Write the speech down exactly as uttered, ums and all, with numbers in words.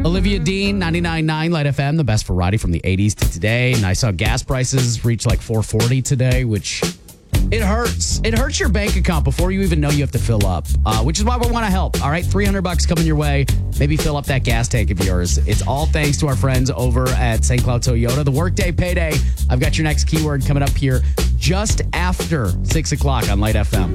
Olivia Dean, ninety-nine point nine Light F M, the best variety from the eighties to today. And I saw gas prices reach like four forty today, which it hurts. It hurts your bank account before you even know you have to fill up, uh, which is why we want to help. All right, three hundred bucks coming your way. Maybe fill up that gas tank of yours. It's all thanks to our friends over at Saint Cloud Toyota. The Workday Payday. I've got your next keyword coming up here just after six o'clock on Light F M.